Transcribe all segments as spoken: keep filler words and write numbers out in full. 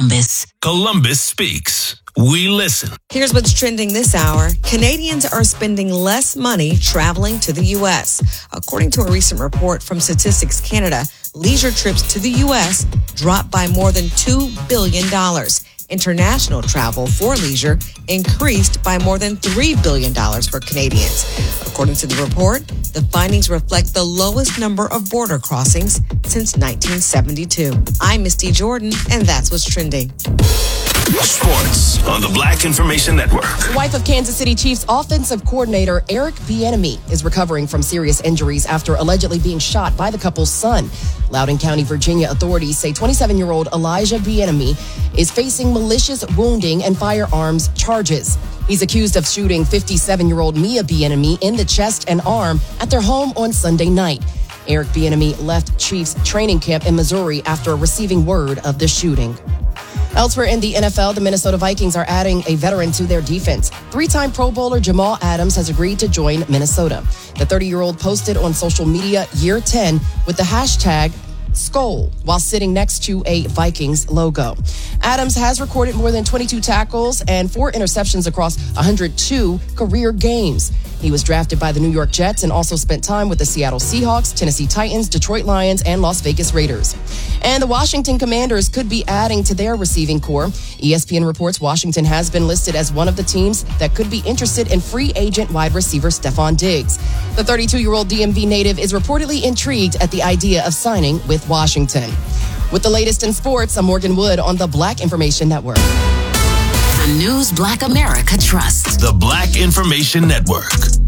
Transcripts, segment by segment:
Columbus. Columbus speaks. We listen. Here's what's trending this hour. Canadians are spending less money traveling to the U S. According to a recent report from Statistics Canada, leisure trips to the U S dropped by more than two billion dollars. International travel for leisure increased by more than three billion dollars for Canadians. According to the report, the findings reflect the lowest number of border crossings since nineteen seventy-two. I'm Misty Jordan, and that's what's trending. Sports on the Black Information Network. The wife of Kansas City Chiefs offensive coordinator Eric Bieniemy is recovering from serious injuries after allegedly being shot by the couple's son. Loudoun County, Virginia authorities say twenty-seven-year-old Elijah Bieniemy is facing malicious wounding and firearms charges. He's accused of shooting fifty-seven-year-old Mia Bieniemy in the chest and arm at their home on Sunday night. Eric Bieniemy left Chiefs training camp in Missouri after receiving word of the shooting. Elsewhere in the N F L, the Minnesota Vikings are adding a veteran to their defense. Three-time Pro Bowler Jamal Adams has agreed to join Minnesota. The thirty-year-old posted on social media year ten with the hashtag Skol while sitting next to a Vikings logo. Adams has recorded more than twenty-two tackles and four interceptions across one hundred two career games. He was drafted by the New York Jets and also spent time with the Seattle Seahawks, Tennessee Titans, Detroit Lions, and Las Vegas Raiders. And the Washington Commanders could be adding to their receiving corps. E S P N reports Washington has been listed as one of the teams that could be interested in free agent wide receiver Stephon Diggs. The thirty-two-year-old D M V native is reportedly intrigued at the idea of signing with Washington. With the latest in sports, I'm Morgan Wood on the Black Information Network. The news Black America trusts. The Black Information Network.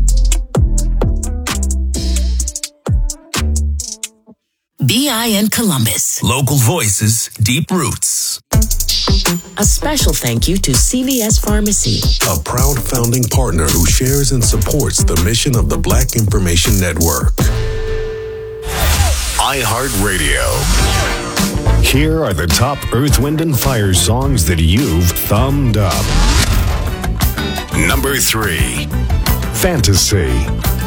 B I and Columbus. Local voices, deep roots. A special thank you to C V S Pharmacy, a proud founding partner who shares and supports the mission of the Black Information Network. iHeartRadio. Here are the top Earth, Wind, and Fire songs that you've thumbed up. Number three. Fantasy.